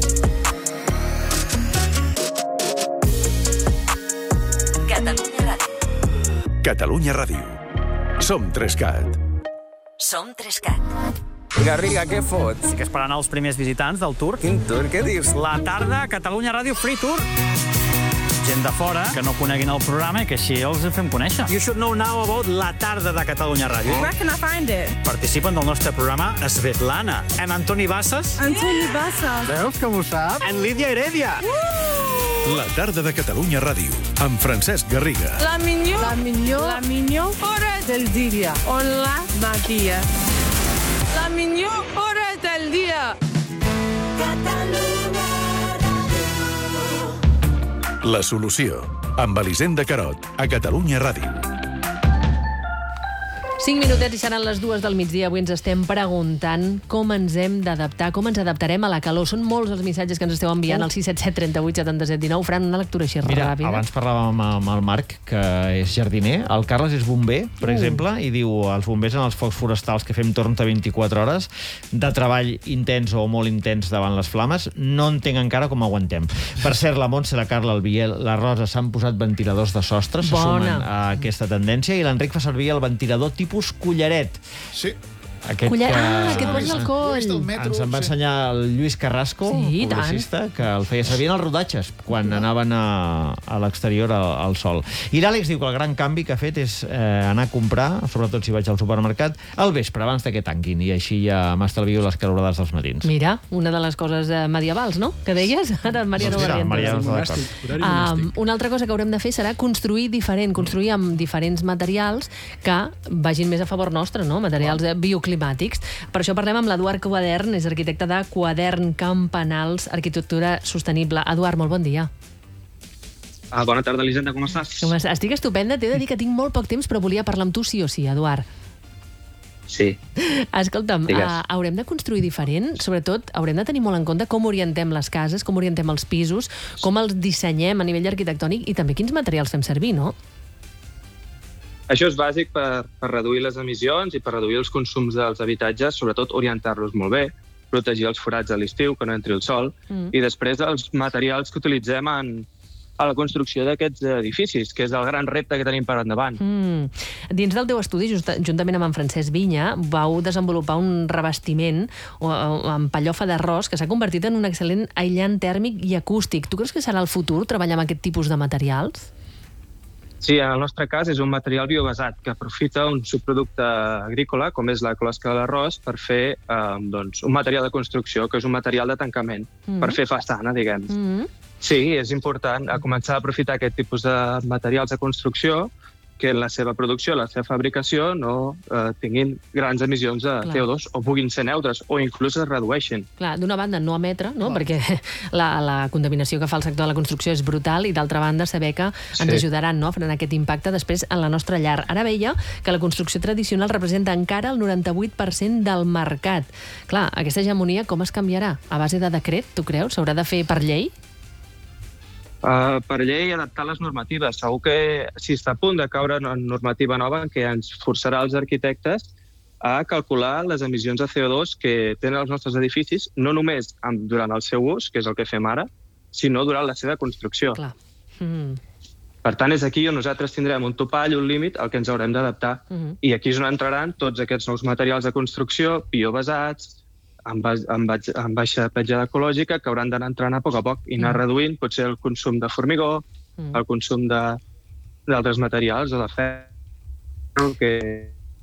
Catalunya Ràdio. Catalunya Ràdio. Som tres cat. Som tres cat. Garriga, què fots? Que esperaran els primers visitants del tour. Quin tour? Què dius? La tarda, Catalunya Ràdio Free Tour. Gent de fora que no coneguin el programa i que així els fem conèixer. You should know now about La tarda de Catalunya Ràdio. Where can I find it? Participen del nostre programa Svetlana, en Antoni Bassas. Antoni Bassas. Veus com ho sap? En Lídia Heredia. La tarda de Catalunya Ràdio, amb Francesc Garriga. La millor, la millor, la millor hora del dia. Hola, Matia. La millor hora del dia. Catalunya Ràdio. La solució, amb Elisenda Carot, a Catalunya Ràdio. Cinc minutets i seran les dues del migdia. Avui ens estem preguntant com ens hem d'adaptar, com ens adaptarem a la calor. Són molts els missatges que ens esteu enviant al sis set set, trenta vuit, setanta set, dinou. Fran, una lectura així Mira, ràpida. abans parlàvem amb el Marc, que és jardiner. El Carles és bomber, per uh. exemple, i diu els bombers en els focs forestals que fem torn a vint-i-quatre hores de treball intens o molt intens davant les flames, no entenc encara com aguantem. Per cert, la Montse, la Carla, el Biel, la Rosa s'han posat ventiladors de sostre, se sumen a aquesta tendència, i l'Enric fa servir el ventilador tipus collaret. Sí. Aquest Colla... que... Ah, aquest posa al coll. Metro, ens en va sí. ensenyar el Lluís Carrasco, sí, publicista, que el feia servir en els rodatges, quan anaven a, a l'exterior al, al sol. I l'Àlex diu que el gran canvi que ha fet és eh, anar a comprar, sobretot si vaig al supermercat, al vespre, abans que tanquin, i així ja m'estalvio les calorades dels matins. Mira, una de les coses eh, medievals, no?, que deies, ara Mariano Doncs mira, Barrientos. Mariano està d'acord. Um, una altra cosa que haurem de fer serà construir diferent, construir amb diferents materials que vagin més a favor nostre, no?, materials eh, bioclimàtics. Per això parlem amb l'Eduard Quadern, és arquitecte de Quadern Campanals, arquitectura sostenible. Eduard, molt bon dia. Ah, bona tarda, Elisenda, com estàs? Com estàs? Estic estupenda, t'he de dir que tinc molt poc temps, però volia parlar amb tu sí o sí, Eduard. Sí. Escolta'm, uh, haurem de construir diferent? Sobretot, haurem de tenir molt en compte com orientem les cases, com orientem els pisos, com els dissenyem a nivell arquitectònic i també quins materials fem servir, no? Això és bàsic per, per reduir les emissions i per reduir els consums dels habitatges, sobretot orientar-los molt bé, protegir els forats a l'estiu, que no entri el sol, mm. i després els materials que utilitzem en, a la construcció d'aquests edificis, que és el gran repte que tenim per endavant. Mm. Dins del teu estudi, just, juntament amb en Francesc Vinya, vau desenvolupar un revestiment o, o, amb pellofa d'arròs que s'ha convertit en un excel·lent aïllant tèrmic i acústic. Tu creus que serà el futur treballar amb aquest tipus de materials? Sí, en el nostre cas és un material biobasat que aprofita un subproducte agrícola, com és la closca de l'arròs, per fer eh, doncs, un material de construcció, que és un material de tancament, mm. per fer façana, diguem. Mm. Sí, és important a començar a aprofitar aquest tipus de materials de construcció que en la seva producció, la seva fabricació, no eh, tinguin grans emissions de Clar. C O dos o puguin ser neutres o inclús es redueixin. Clar, d'una banda, no emetre, no? Perquè la, la contaminació que fa el sector de la construcció és brutal i, d'altra banda, saber que ens Sí. ajudaran, no?, a frenar aquest impacte després en la nostra llar. Ara veia que la construcció tradicional representa encara el noranta-vuit per cent del mercat. Clar, aquesta hegemonia com es canviarà? A base de decret, tu creus? S'haurà de fer per llei? Uh, per llei, adaptar les normatives. Segur que si està a punt de caure una normativa nova en què ens forçarà els arquitectes a calcular les emissions de C O dos que tenen els nostres edificis, no només amb, durant el seu ús, que és el que fem ara, sinó durant la seva construcció. Clar. Mm. Per tant, és aquí on nosaltres tindrem un topall, un límit, al que ens haurem d'adaptar. Mm. I aquí és on entraran tots aquests nous materials de construcció, biobasats, amb, bas- amb, baix- amb baixa petjada ecològica, que hauran d'anar entrant a poc a poc i anar Mm. reduint potser el consum de formigó, Mm. el consum de- d'altres materials o de ferro, que